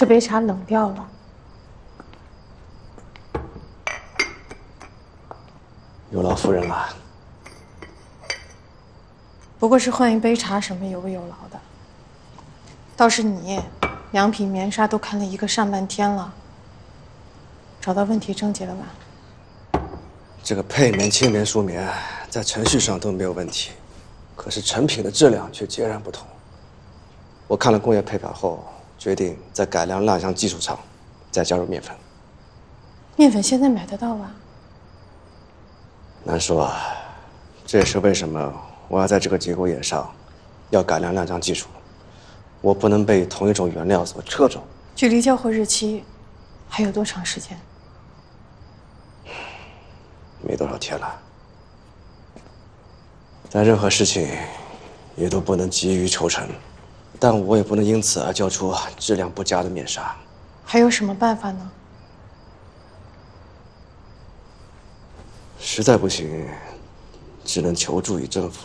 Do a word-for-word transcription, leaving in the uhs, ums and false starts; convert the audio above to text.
这杯茶冷掉了。 有劳夫人了。 不过是换一杯茶，什么有不有劳的？倒是你，两匹棉纱都看了一个上半天了，找到问题症结了吧？ 这个配棉、轻棉、舒棉，在程序上都没有问题，可是成品的质量却截然不同。我看了工业配表后，决定在改良蜡像基础上，再加入面粉。 面粉现在买得到吧？ 难说啊，这也是为什么我要在这个节骨眼上，要改良亮浆技术。我不能被同一种原料所掣肘。 距离交货日期还有多长时间？ 没多少天了。但任何事情也都不能急于求成，但我也不能因此而交出质量不佳的面纱。 还有什么办法呢？ 实在不行，只能求助于政府。